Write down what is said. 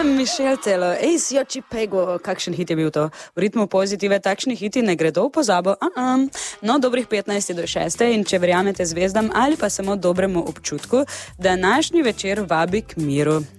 Michelle Telo, Sjoči Pego, kakšen hit je bil to? V ritmu pozitive takšni hiti ne gredo v pozabo. No, dobrih 15 do 6 in če verjamete zvezdam ali pa samo dobremu občutku, današnji večer vabi k miru.